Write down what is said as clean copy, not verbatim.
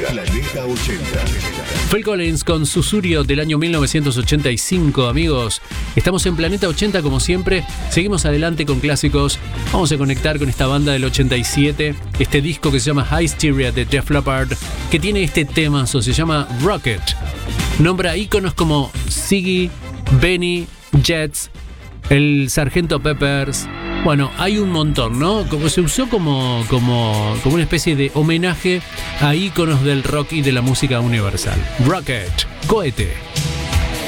Planeta 80. Phil Collins con Susurio del año 1985, amigos. Estamos en Planeta 80 como siempre. Seguimos adelante con clásicos. Vamos a conectar con esta banda del 87. Este disco que se llama Hysteria de Def Leppard, que tiene este tema, se llama Rocket. Nombra íconos como Ziggy, Benny, Jets, el Sargento Peppers. Bueno, hay un montón, ¿no? Como se usó como una especie de homenaje a íconos del rock y de la música universal. Rocket, cohete.